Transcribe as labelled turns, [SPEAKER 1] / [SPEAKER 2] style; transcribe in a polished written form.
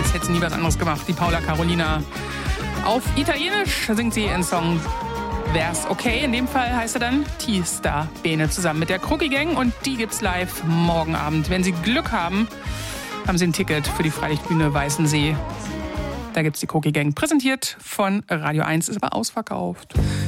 [SPEAKER 1] als hätte sie nie was anderes gemacht. Die Paula Carolina. Auf Italienisch singt sie ihren Song Wär's okay. In dem Fall heißt er dann Ti sta bene zusammen mit der Krucki Gang. Und die gibt's live morgen Abend. Wenn Sie Glück haben, haben Sie ein Ticket für die Freilichtbühne Weißensee. Da gibt's die Krucki Gang. Präsentiert von Radio 1, ist aber ausverkauft.